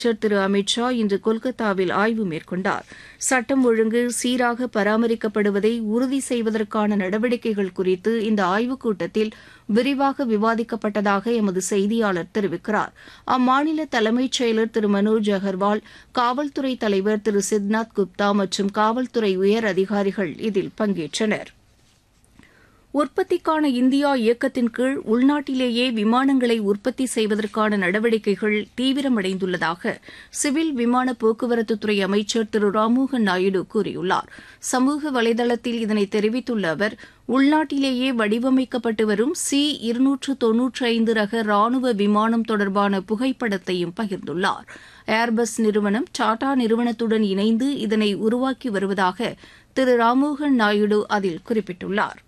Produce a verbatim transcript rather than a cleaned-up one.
அமைச்சர் திரு அமித் ஷா இன்று கொல்கத்தாவில் ஆய்வு மேற்கொண்டார். சட்டம் ஒழுங்கு சீராக பராமரிக்கப்படுவதை உறுதி செய்வதற்கான நடவடிக்கைகள் குறித்து இந்த ஆய்வுக் கூட்டத்தில் விரிவாக விவாதிக்கப்பட்டதாக எமது செய்தியாளர் தெரிவிக்கிறார். அம்மாநில தலைமைச் செயலர் திரு மனோஜ் அகர்வால், காவல்துறை தலைவர் திரு சித்நாத் குப்தா மற்றும் காவல்துறை உயர் அதிகாரிகள் இதில் பங்கேற்றனர். உற்பத்திக்கான இந்தியா இயக்கத்தின் கீழ் உள்நாட்டிலேயே விமானங்களை உற்பத்தி செய்வதற்கான நடவடிக்கைகள் தீவிரமடைந்துள்ளதாக சிவில் விமான போக்குவரத்துத்துறை அமைச்சர் திரு ராம்மோகன் நாயுடு கூறியுள்ளார். சமூக வலைதளத்தில் இதனை தெரிவித்துள்ள அவர், உள்நாட்டிலேயே வடிவமைக்கப்பட்டு வரும் சி இருநூற்று தொன்னூற்றி ஐந்து ரக ராணுவ விமானம் தொடர்பான புகைப்படத்தையும் பகிர்ந்துள்ளார். ஏர்பஸ் நிறுவனம் டாடா நிறுவனத்துடன் இணைந்து இதனை உருவாக்கி வருவதாக திரு ராம்மோகன் நாயுடு அதில் குறிப்பிட்டுள்ளார்.